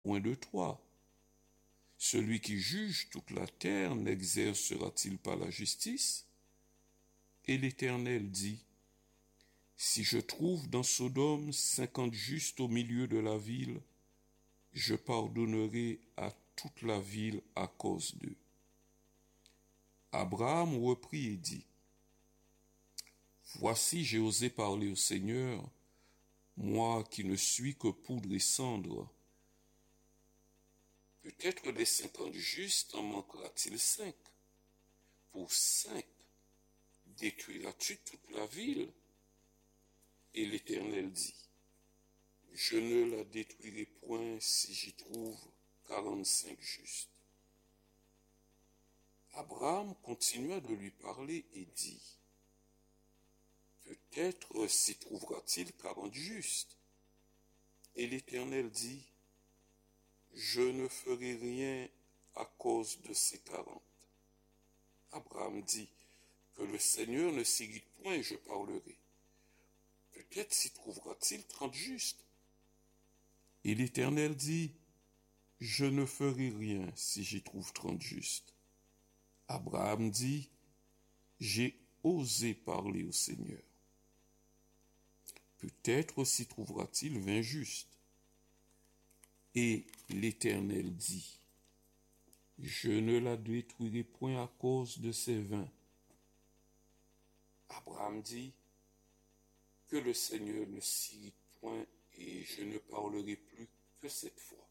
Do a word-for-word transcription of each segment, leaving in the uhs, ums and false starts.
loin de toi. Celui qui juge toute la terre n'exercera-t-il pas la justice? Et l'Éternel dit, si je trouve dans Sodome cinquante justes au milieu de la ville, je pardonnerai à toute la ville à cause d'eux. Abraham reprit et dit, voici j'ai osé parler au Seigneur, moi qui ne suis que poudre et cendre. Peut-être des cinquante justes en manquera-t-il cinq? Pour cinq, détruiras-tu toute la ville? Et l'Éternel dit, je ne la détruirai point si j'y trouve quarante-cinq justes. Abraham continua de lui parler et dit, peut-être s'y trouvera-t-il quarante justes. Et l'Éternel dit, je ne ferai rien à cause de ces quarante. Abraham dit, que le Seigneur ne s'irrite point, je parlerai. Peut-être s'y trouvera-t-il trente justes. Et l'Éternel dit, je ne ferai rien si j'y trouve trente justes. Abraham dit, j'ai osé parler au Seigneur. Peut-être s'y trouvera-t-il vingt justes. Et l'Éternel dit, je ne la détruirai point à cause de ces vingt. Abraham dit, que le Seigneur ne s'irrite point et je ne parlerai plus que cette fois.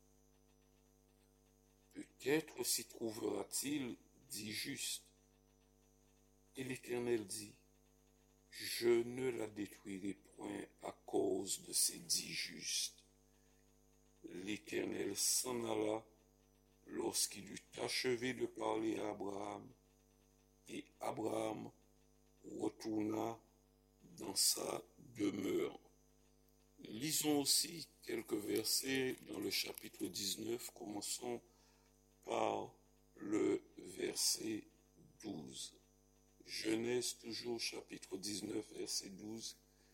Peut-être s'y trouvera-t-il dix justes. Et l'Éternel dit, je ne la détruirai point à cause de ces dix justes. L'Éternel s'en alla lorsqu'il eut achevé de parler à Abraham, et Abraham retourna dans sa demeure. Lisons aussi quelques versets dans le chapitre dix-neuf, commençons par le verset douze. Genèse toujours, chapitre dix-neuf, verset douze.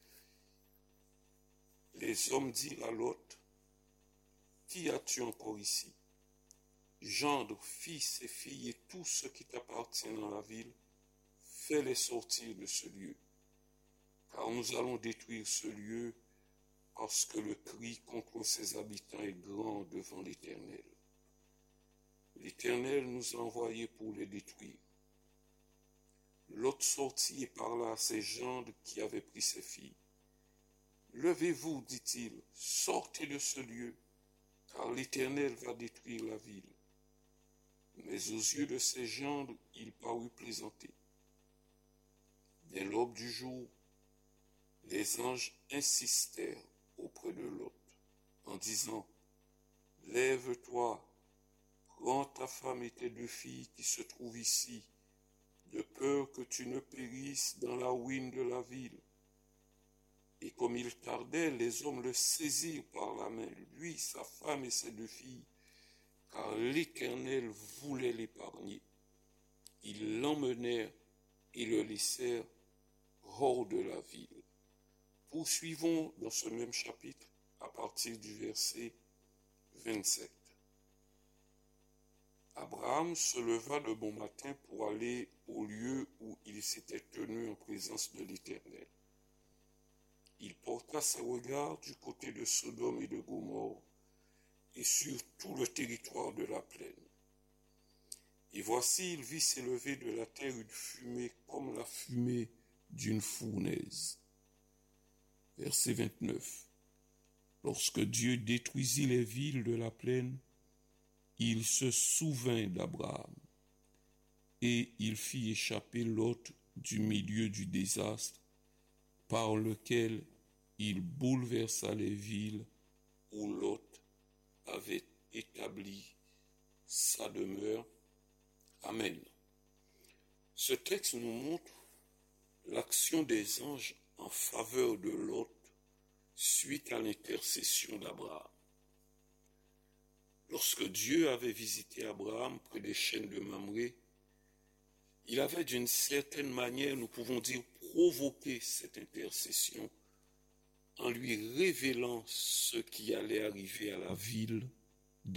Les hommes dirent à Lot, qui as-tu encore ici? Gendre, fils et filles et tout ce qui t'appartient dans la ville, fais-les sortir de ce lieu, car nous allons détruire ce lieu, parce que le cri contre ses habitants est grand devant l'Éternel. L'Éternel nous a envoyés pour les détruire. Lot sortit et parla à ses gendres qui avaient pris ses filles. Levez-vous, dit-il, sortez de ce lieu, car l'Éternel va détruire la ville. Mais aux yeux de ses gendres, il parut plaisanter. Dès l'aube du jour, les anges insistèrent auprès de Lot, en disant, lève-toi, prends ta femme et tes deux filles qui se trouvent ici, de peur que tu ne périsses dans la ruine de la ville. Et comme il tardait, les hommes le saisirent par la main, lui, sa femme et ses deux filles, car l'Éternel voulait l'épargner. Ils l'emmenèrent et le laissèrent hors de la ville. Poursuivons dans ce même chapitre à partir du verset vingt-sept. Abraham se leva de bon matin pour aller au lieu où il s'était tenu en présence de l'Éternel. Il porta ses regards du côté de Sodome et de Gomorrhe et sur tout le territoire de la plaine. Et voici, il vit s'élever de la terre une fumée comme la fumée d'une fournaise. Verset vingt-neuf. Lorsque Dieu détruisit les villes de la plaine, il se souvint d'Abraham, et il fit échapper Lot du milieu du désastre, par lequel il bouleversa les villes où Lot avait établi sa demeure. Amen. Ce texte nous montre l'action des anges en faveur de Lot suite à l'intercession d'Abraham. Lorsque Dieu avait visité Abraham près des chênes de Mamré, il avait d'une certaine manière, nous pouvons dire, provoqué cette intercession en lui révélant ce qui allait arriver à la ville